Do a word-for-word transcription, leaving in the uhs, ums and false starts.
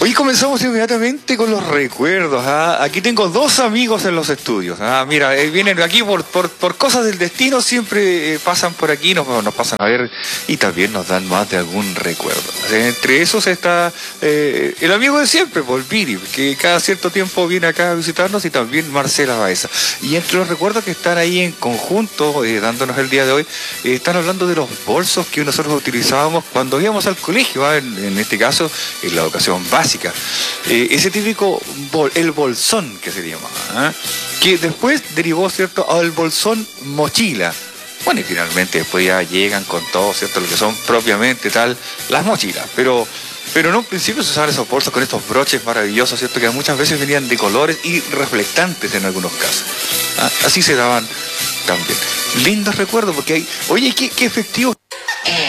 Hoy comenzamos inmediatamente con los recuerdos. ¿ah? Aquí tengo dos amigos en los estudios. ¿ah? Mira, eh, vienen aquí por, por, por cosas del destino, siempre eh, pasan por aquí, nos, nos pasan a ver y también nos dan más de algún recuerdo. Entre esos está eh, el amigo de siempre, Volviri, que cada cierto tiempo viene acá a visitarnos, y también Marcela Baeza. Y entre los recuerdos que están ahí en conjunto, eh, dándonos el día de hoy, eh, están hablando de los bolsos que nosotros utilizábamos cuando íbamos al colegio, ¿ah? en, en este caso, en la educación básica. Eh, ese típico, bol, el bolsón que se llamaba, ¿eh? que después derivó, ¿cierto?, al bolsón mochila. Bueno, y finalmente después ya llegan con todo, ¿cierto?, lo que son propiamente tal, las mochilas. Pero, pero en un principio se usaban esos bolsos con estos broches maravillosos, ¿cierto?, que muchas veces venían de colores y reflectantes en algunos casos. ¿Ah? Así se daban también. Lindos recuerdos, porque hay, oye, qué, qué efectivo.